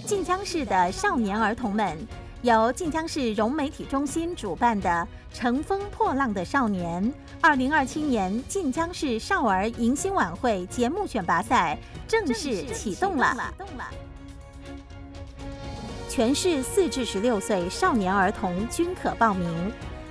晋江市的少年儿童们，由晋江市融媒体中心主办的“乘风破浪的少年”2027年晋江市少儿迎新晚会节目选拔赛正式启动了。全市4至16岁少年儿童均可报名，